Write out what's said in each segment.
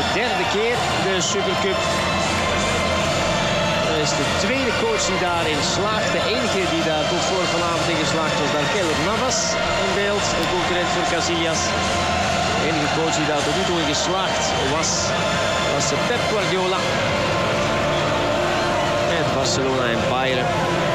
derde keer de Supercup. Dat is de tweede coach die daarin slaagt. De enige die daar tot voor vanavond in geslaagd was, daar Keylor Navas in beeld. De concurrent voor Casillas. De enige coach die daar tot nu toe in geslaagd was Pep Guardiola. Met Barcelona en Bayern.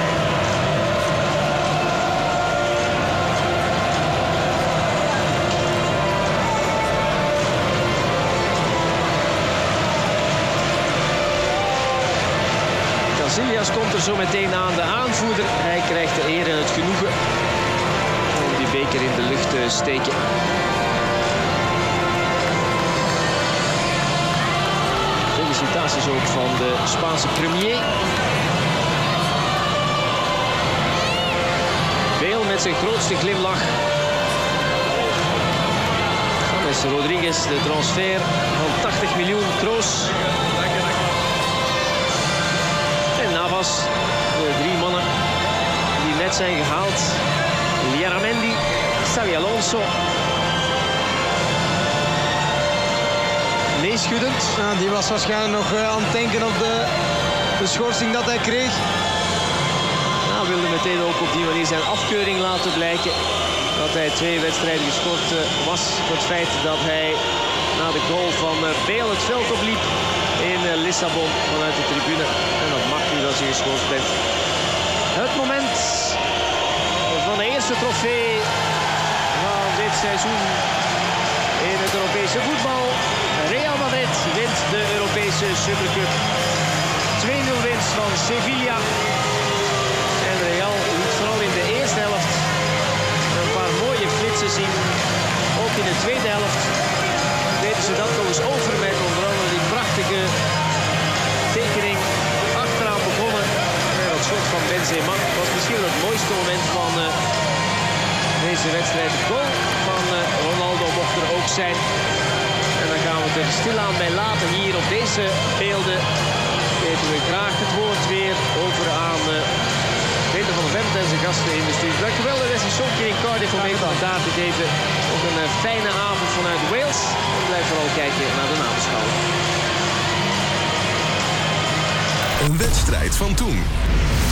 Casillas komt er zo meteen aan, de aanvoerder. Hij krijgt de eer en het genoegen om die beker in de lucht te steken. Felicitaties ook van de Spaanse premier. Bale met zijn grootste glimlach. James Rodriguez, de transfer van 80 miljoen kroos. En Navas, de drie mannen die net zijn gehaald. Liaramendi, Xabi Alonso. Meeschuddend. Ja, die was waarschijnlijk nog aan het denken op de schorsing dat hij kreeg. Nou, wilde meteen ook op die manier zijn afkeuring laten blijken. Dat hij 2 wedstrijden geschorst was voor het feit dat hij na de goal van Bale het veld opliep in Lissabon vanuit de tribune. En dat mag niet als je geschorst bent. Het moment van de eerste trofee van dit seizoen in het Europese voetbal. Real Madrid wint de Europese Supercup. 2-0 winst van Sevilla. En Real liet vooral in de eerste helft een paar mooie flitsen zien. Ook in de tweede helft deden ze dat nog eens over met onder andere die prachtige tekening achteraan begonnen. En dat schot van Benzema was misschien het mooiste moment van deze wedstrijd. De goal van Ronaldo mocht er ook zijn. En dan gaan we het er stilaan bij laten hier op deze beelden. Geven we graag het woord weer over aan Peter van der Vemt en zijn gasten in de studio. Dankjewel, Wesley Sonk in Cardiff om mee commentaar te geven. Ook een fijne avond vanuit Wales. En blijf vooral kijken naar de nabeschouwing. Een wedstrijd van toen.